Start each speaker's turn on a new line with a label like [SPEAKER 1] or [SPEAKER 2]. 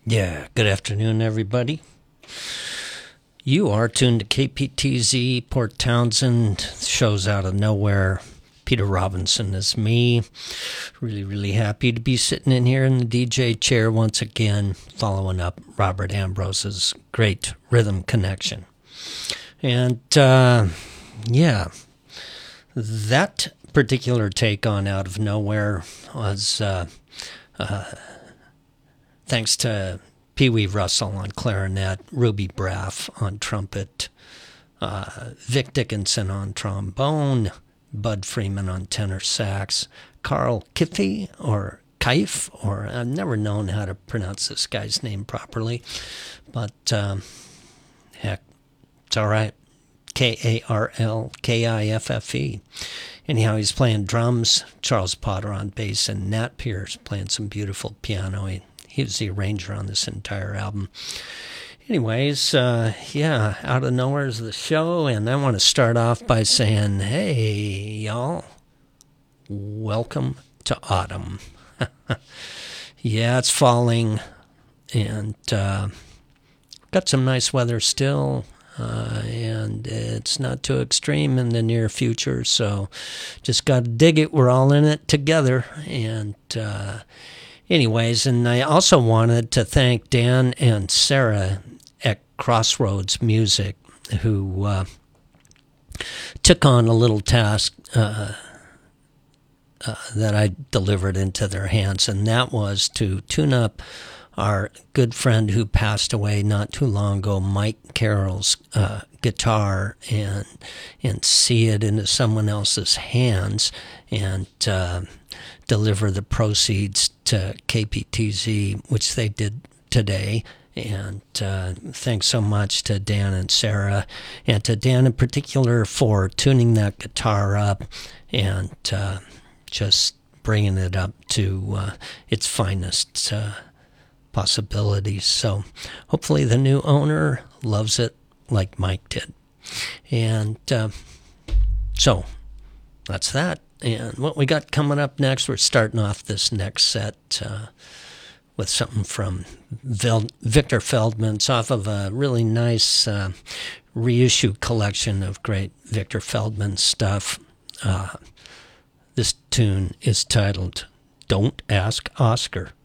[SPEAKER 1] Yeah, good afternoon, everybody. You are tuned to KPTZ, Port Townsend, shows out of nowhere. Peter Robinson is me. Really happy to be sitting in here in the DJ chair once again, following up Robert Ambrose's great rhythm connection. And, yeah, that particular take on Out of Nowhere was thanks to Pee Wee Russell on clarinet, Ruby Braff on trumpet, Vic Dickinson on trombone, Bud Freeman on tenor sax, Carl Kiffey or Kaif, or I've never known how to pronounce this guy's name properly, but heck, it's all right. Karlkiffe. Anyhow, he's playing drums, Charles Potter on bass, and Nat Pierce playing some beautiful piano. He was the arranger on this entire album. Anyways, yeah, Out of Nowhere is the show, and I want to start off by saying, hey, y'all, welcome to autumn. Yeah, it's falling, and got some nice weather still, and it's not too extreme in the near future, so just got to dig it. We're all in it together, and anyways, and I also wanted to thank Dan and Sarah at Crossroads Music, who took on a little task that I delivered into their hands, and that was to tune up our good friend who passed away not too long ago, Mike Carroll's guitar, and see it into someone else's hands, and deliver the proceeds to KPTZ, which they did today. And thanks so much to Dan and Sarah, and to Dan in particular for tuning that guitar up and just bringing it up to its finest possibilities. So hopefully the new owner loves it like Mike did. And so that's that. And what we got coming up next, we're starting off this next set with something from Victor Feldman. It's off of a really nice reissue collection of great Victor Feldman stuff. This tune is titled Don't Ask Oscar.